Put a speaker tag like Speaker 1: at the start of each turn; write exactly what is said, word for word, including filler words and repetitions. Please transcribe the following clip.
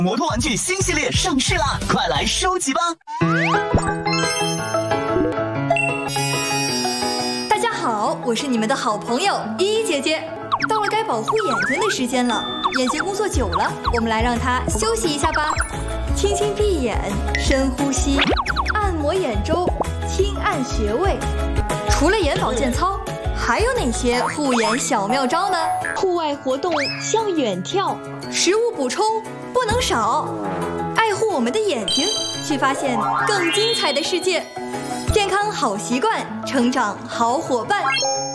Speaker 1: 摩托玩具新系列上市啦，快来收集吧！
Speaker 2: 大家好，我是你们的好朋友依依姐姐。到了该保护眼睛的时间了，眼睛工作久了，我们来让它休息一下吧。轻轻闭眼，深呼吸，按摩眼周，轻按穴位。除了眼保健操，还有哪些护眼小妙招呢？
Speaker 3: 户外活动像远眺，
Speaker 2: 食物补充不能少，爱护我们的眼睛，去发现更精彩的世界。健康好习惯，成长好伙伴。